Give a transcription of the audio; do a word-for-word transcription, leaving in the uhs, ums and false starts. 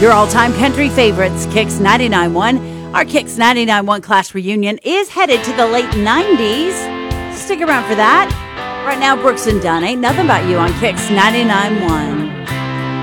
Your all-time country favorites, Kicks ninety-nine point one. Our Kicks ninety-nine point one Clash reunion is headed to the late nineties. Stick around for that. Right now, Brooks and Dunn, Ain't Nothing About You on Kicks ninety-nine point one.